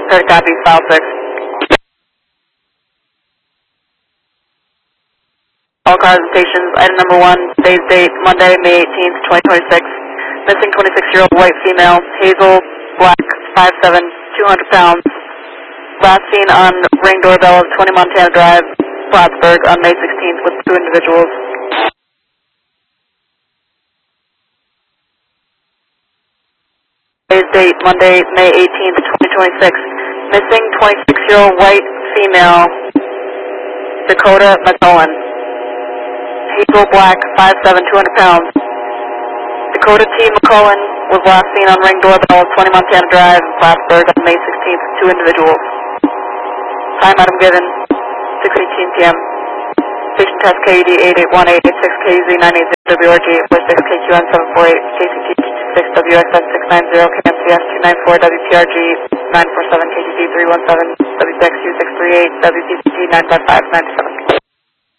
Third copy, file 6. All cars and stations, item number 1, today's date, Monday, May 18th, 2026. Missing 26-year-old white female, Hazel Black, 5'7", 200 pounds. Last seen on ring doorbell of 20 Montana Drive, Plattsburgh on May 16th with 2 individuals. Today's date, Monday, May 18th, 2026. Missing 26-year-old white female, Dakota McCullen. Hazel Black, 5'7", 200 pounds. Dakota T. McCullen was last seen on ring doorbell of 20 Montana Drive, Plattsburgh on May 16th with 2 individuals. Time item given, 6:18 p.m. Station test KUD 8818, 86 KUZ 980 WRG, 46 KQN 748, KCT 6 WXS 690, KMCS 294, WPRG 947, KGD 317, WPXU 638, WPCG 955, 97.